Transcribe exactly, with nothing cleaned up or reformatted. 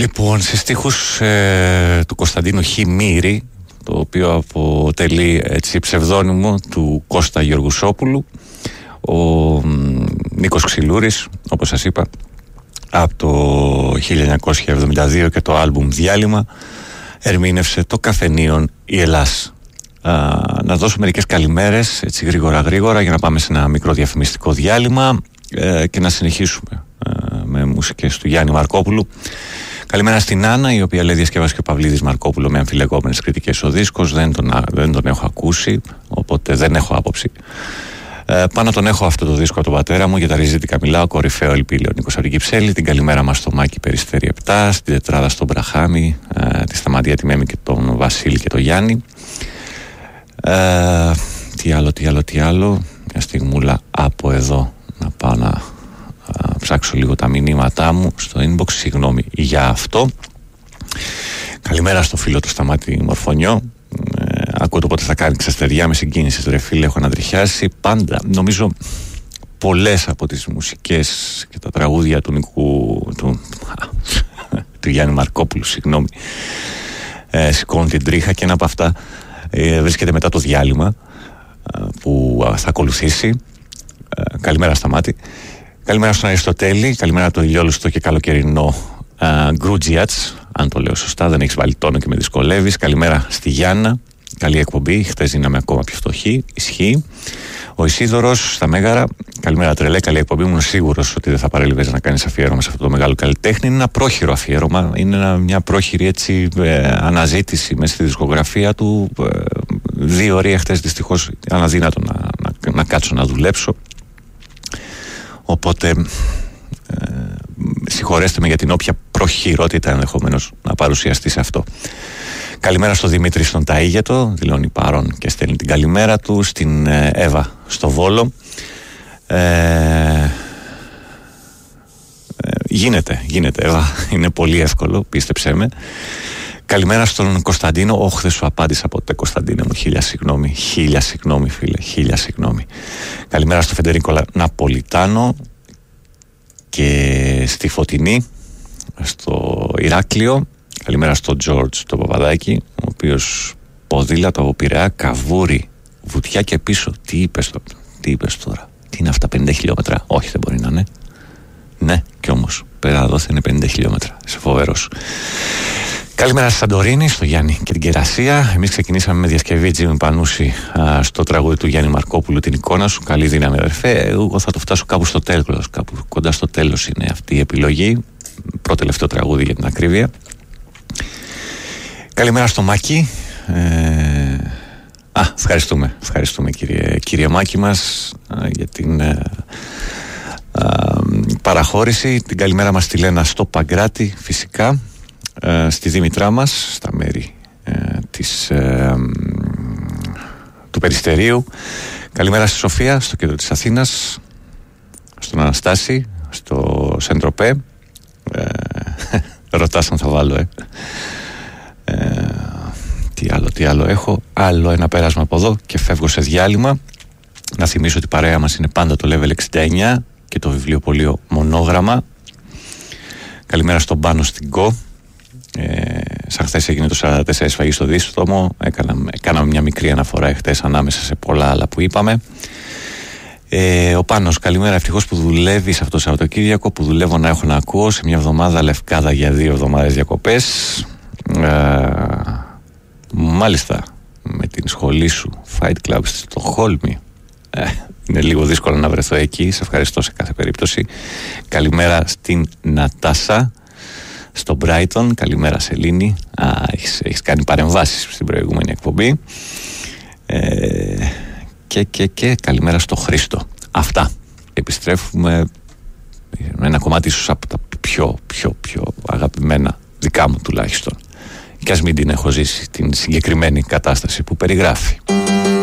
Λοιπόν, σε στίχους ε, του Κωνσταντίνου Χιμήρη, το οποίο αποτελεί έτσι ψευδόνυμο του Κώστα Γεωργουσόπουλου, ο μ, Νίκος Ξυλούρης, όπως σας είπα, από το χίλια εννιακόσια εβδομήντα δύο και το άλμπουμ Διάλειμμα ερμήνευσε το Καφενείον η Ελλάς. Α, να δώσω μερικές καλημέρες έτσι γρήγορα γρήγορα για να πάμε σε ένα μικρό διαφημιστικό διάλειμμα ε, και να συνεχίσουμε ε, με μουσικές του Γιάννη Μαρκόπουλου. Καλημέρα στην Άννα, η οποία λέει διασκεύασε και ο Παυλίδης Μαρκόπουλο με αμφιλεγόμενες κριτικές ο δίσκος. Δεν τον, δεν τον έχω ακούσει, οπότε δεν έχω άποψη. Ε, πάνω τον έχω αυτό το δίσκο από τον πατέρα μου, για τα ριζίτικα μιλάω, κορυφαίο ελπίλιο Νίκος Αργυψέλη. Την καλημέρα μας στο Μάκη Περιστέρη επτά, στην τετράδα στον Μπραχάμι, ε, τη Σταματία τη Μέμη και τον Βασίλη και τον Γιάννη. Ε, τι άλλο, τι άλλο, τι άλλο. Μια στιγμούλα από εδώ να πάω να α, ψάξω λίγο τα μηνύματά μου στο inbox. Συγγνώμη για αυτό. Καλημέρα στο φίλο του Σταμάτη Μορφωνιό. Ε, ακούω το πότε θα κάνει ξαστεριά με συγκίνηση. Ρε φίλε, έχω ανατριχιάσει πάντα. Νομίζω πολλές από τις μουσικές και τα τραγούδια του Νικού του, του Γιάννη Μαρκόπουλου, συγγνώμη, ε, σηκώνουν την τρίχα, και ένα από αυτά ε, βρίσκεται μετά το διάλειμμα ε, που θα ακολουθήσει. ε, Καλημέρα Σταμάτη. Καλημέρα στον Αριστοτέλη. Καλημέρα το ηλιόλουστο και καλοκαιρινό Γκρούτζιατς, αν το λέω σωστά, δεν έχεις βάλει τόνο και με δυσκολεύεις. Καλημέρα στη Γιάννα. Καλή εκπομπή. Χθες γίναμε ακόμα πιο φτωχοί. Ισχύει. Ο Ισίδωρος στα Μέγαρα. Καλημέρα τρελέ. Καλή εκπομπή. Ήμουν σίγουρος ότι δεν θα παρέλειβες να κάνεις αφιέρωμα σε αυτό το μεγάλο καλλιτέχνη. Είναι ένα πρόχειρο αφιέρωμα. Είναι ένα, μια πρόχειρη έτσι, ε, αναζήτηση μέσα στη δισκογραφία του. Ε, δύο ώρες χθες δυστυχώς αναδύνατο να, να, να κάτσω να δουλέψω. Οπότε ε, συγχωρέστε με για την όποια προχειρότητα ενδεχομένως να παρουσιαστεί σε αυτό. Καλημέρα στο Δημήτρη στον Ταΐγετο, δηλώνει παρόν και στέλνει την καλημέρα του. Στην ε, Εύα στο Βόλο. ε, ε, Γίνεται, γίνεται Εύα, είναι πολύ εύκολο, πίστεψέ με. Καλημέρα στον Κωνσταντίνο. Όχι, δεν σου απάντησα ποτέ, Κωνσταντίνε μου. Χίλια συγγνώμη. Χίλια συγγνώμη, φίλε. Χίλια συγγνώμη. Καλημέρα στο Φεντερίκο Ναπολιτάνο και στη Φωτεινή, στο Ηράκλειο. Καλημέρα στον Τζόρτζ το Παπαδάκη, ο οποίος ποδήλατο από Πειραιά, Καβούρι, βουτιά και πίσω. Τι είπες τώρα, τι είπες τώρα. Τι είναι αυτά, πενήντα χιλιόμετρα? Όχι, δεν μπορεί να είναι. Ναι, κι όμως πέρα εδώ θα είναι πενήντα χιλιόμετρα. Είσαι φοβερός. Καλημέρα στη Σαντορίνη, στο Γιάννη και την Κερασία. Εμείς ξεκινήσαμε με διασκευή Τζίμι Πανούση α, στο τραγούδι του Γιάννη Μαρκόπουλου, την εικόνα σου. Καλή δύναμη, αδερφέ. Εγώ θα το φτάσω κάπου στο τέλος. Κάπου κοντά στο τέλος είναι αυτή η επιλογή. Πρώτο τελευταίο τραγούδι για την ακρίβεια. Καλημέρα στο Μάκη. Ε... Α, ευχαριστούμε. Ευχαριστούμε κύριε, κύριε Μάκη μας α, για την α, α, παραχώρηση. Την καλημέρα μας στη Λένα στο Παγκράτη, φυσικά. Ε, στη Δήμητρά μας, στα μέρη ε, της, ε, του Περιστερίου. Καλημέρα στη Σοφία, στο κέντρο της Αθήνας, στον Αναστάση, στο Σεντροπέ. ε, Ρωτάς αν θα βάλω ε. Ε, τι άλλο, τι άλλο έχω. Άλλο ένα πέρασμα από εδώ και φεύγω σε διάλειμμα. Να θυμίσω ότι η παρέα μας είναι πάντα το Level εξήντα εννιά και το βιβλιοπωλείο Μονόγραμμα. Καλημέρα στον Πάνο στην Κο. Ε, σαν χθες έγινε το σαράντα τέσσερα σφαγή στο Δίστομο. Έκαναμε, έκαναμε μια μικρή αναφορά εχθές ανάμεσα σε πολλά άλλα που είπαμε. ε, Ο Πάνος, καλημέρα. Ευτυχώς που δουλεύει σε αυτό το Σαββατοκύριακο, που δουλεύω να έχω να ακούω σε μια εβδομάδα Λευκάδα για δύο εβδομάδες διακοπές. ε, Μάλιστα, με την σχολή σου Fight Club στη Στοκχόλμη. ε, Είναι λίγο δύσκολο να βρεθώ εκεί. Σε ευχαριστώ σε κάθε περίπτωση. Καλημέρα στην Νατάσα στο Brighton. Καλημέρα Σελήνη. Α, έχεις, έχεις κάνει παρεμβάσεις στην προηγούμενη εκπομπή. ε, και, και, και καλημέρα στο Χρήστο. Αυτά. Επιστρέφουμε με ένα κομμάτι ίσως από τα πιο πιο πιο αγαπημένα δικά μου τουλάχιστον, και ας μην την έχω ζήσει την συγκεκριμένη κατάσταση που περιγράφει.